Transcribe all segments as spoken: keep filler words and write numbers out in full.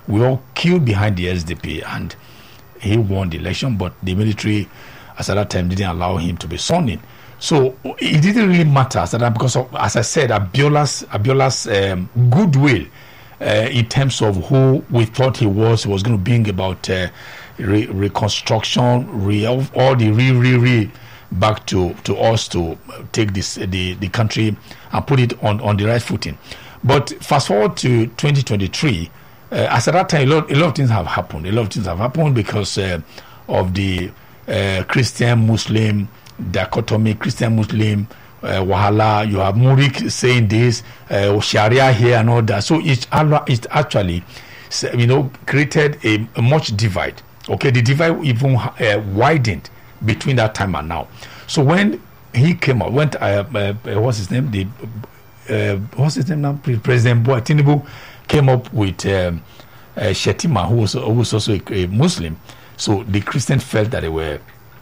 we all queued behind the S D P, and he won the election, but the military, as at that time, didn't allow him to be sworn in. So it didn't really matter as, that, because of, as I said, Abiola's, Abiola's um, goodwill uh, in terms of who we thought he was, he was going to bring about uh, re- reconstruction, re- all the re re re back to, to us to take this the, the country and put it on, on the right footing. But fast forward to twenty twenty-three, uh, as at that time, a lot, a lot of things have happened. A lot of things have happened because uh, of the uh, Christian-Muslim dichotomy, Christian-Muslim uh, wahala. You have Murik saying this, uh, Sharia here and all that. So it's, it's actually, you know, created a, a much divide. Okay, the divide even uh, widened between that time and now. So when he came out, went uh, uh, what's his name? The uh, what's his name now? President Bola Tinubu came up with um, uh, Shetima, who was, who was also a, a Muslim. So the Christians felt that they were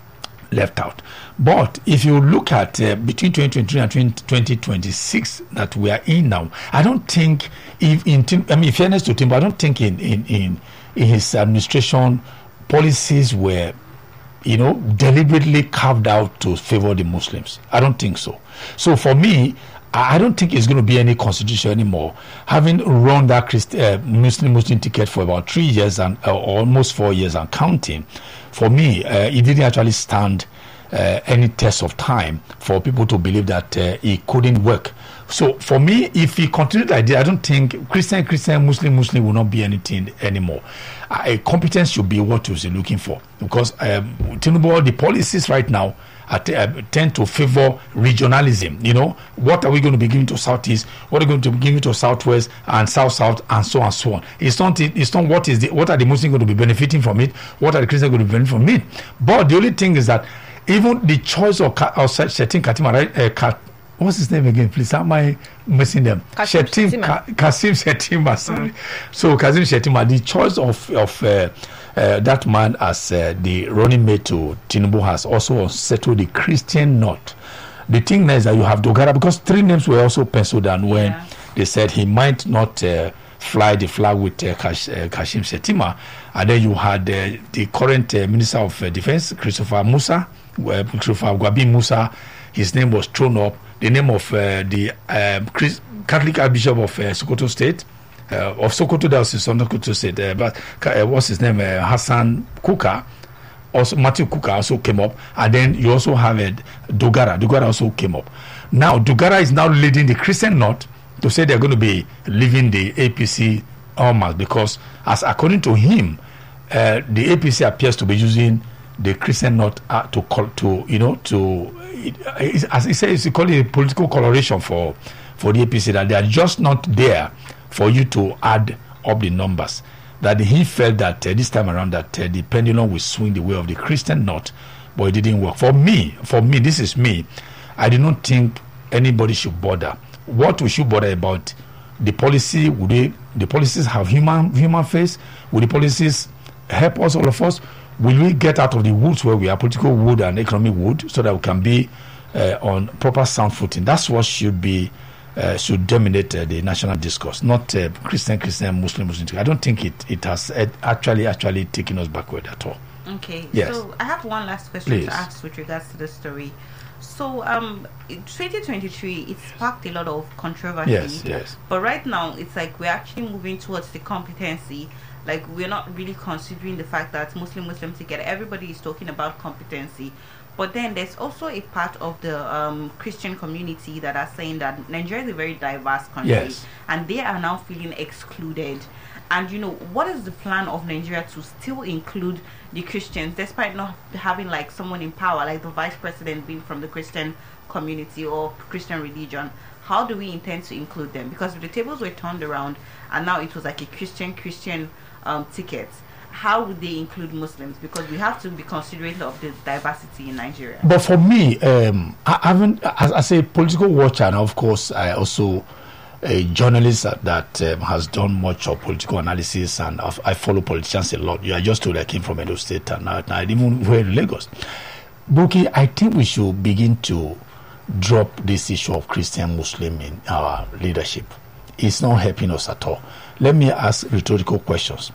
left out. But if you look at uh, between twenty twenty-three and twenty twenty-six that we are in now, I don't think, if in I mean, in fairness to Tinubu, I don't think in, in, in, in his administration policies were, you know, deliberately carved out to favor the Muslims. I don't think so. So for me, I don't think it's going to be any constitution anymore. Having run that Christ, uh, Muslim Muslim ticket for about three years and uh, almost four years and counting, for me, uh, it didn't actually stand uh, any test of time for people to believe that uh, it couldn't work. So for me, if he continued like that, I don't think Christian, Christian, Muslim, Muslim will not be anything anymore. Uh, competence should be what you're looking for, because um, Tinubu, the policies right now are t- uh, tend to favor regionalism. You know, what are we going to be giving to Southeast? What are we going to be giving to Southwest and South South and so on and so on? It's not. It's not what is the what are the Muslims going to be benefiting from it? What are the Christians going to be benefiting from it? But the only thing is that even the choice of, of Shetim Katima, right? Uh, Kat, what's his name again, please? Am I missing them? Kasim Shetim, Ka, Kasim Shetima, sorry. Mm-hmm. So Kasim Shetima, the choice of of uh, uh, that man as uh, the running mate to Tinubu has also settled the Christian knot. The thing is that you have Dogara, because three names were also penciled down when yeah. they said he might not uh, fly the flag with uh, Kash, uh, Kashim Shetima. And then you had uh, the current uh, Minister of uh, Defense, Christopher Musa, uh, Christopher Gwabi Musa. His name was thrown up. The name of uh, the uh, Chris, Catholic Archbishop of uh, Sokoto State, uh, of Sokoto, that was in Sokoto State, uh, but uh, what's his name, uh, Hassan Kuka, also Matthew Kuka also came up, and then you also have uh, Dogara, Dogara also came up. Now, Dogara is now leading the Christian North to say they're going to be leaving the A P C almost, because as according to him, uh, the A P C appears to be using the Christian North uh, to call to, you know, to, it, it, as he says, he call it a political coloration for, for the A P C, that they are just not there for you to add up the numbers. That he felt that uh, this time around that uh, the pendulum will swing the way of the Christian North, but it didn't work. For me, for me, this is me, I do not think anybody should bother. What we should bother about, the policy, would they, the policies have human human face? Will the policies help us, all of us? Will we get out of the woods where we are, political wood and economic wood, so that we can be uh, on proper sound footing? That's what should be, uh, should dominate uh, the national discourse, not uh, Christian, Christian, Muslim, Muslim. I don't think it, it has actually, actually taken us backward at all. Okay, yes. So I have one last question Please. to ask with regards to the story. So, um, in twenty twenty-three, it sparked a lot of controversy. Yes, yes. But right now, it's like we're actually moving towards the competency. Like, we're not really considering the fact that Muslim Muslims together, everybody is talking about competency. But then there's also a part of the um, Christian community that are saying that Nigeria is a very diverse country. Yes. And they are now feeling excluded. And, you know, what is the plan of Nigeria to still include the Christians, despite not having, like, someone in power, like the vice president being from the Christian community or Christian religion? How do we intend to include them? Because if the tables were turned around and now it was like a Christian-Christian um, ticket, how would they include Muslims? Because we have to be considerate of the diversity in Nigeria. But for me, um, I haven't, as, as a political watcher, and of course, I also a journalist that, that um, has done much of political analysis, and I've, I follow politicians a lot. You are just told I came from Edo State, and now I even were in Lagos. Buki, I think we should begin to drop this issue of Christian Muslim in our leadership. It's not helping us at all. Let me ask rhetorical questions.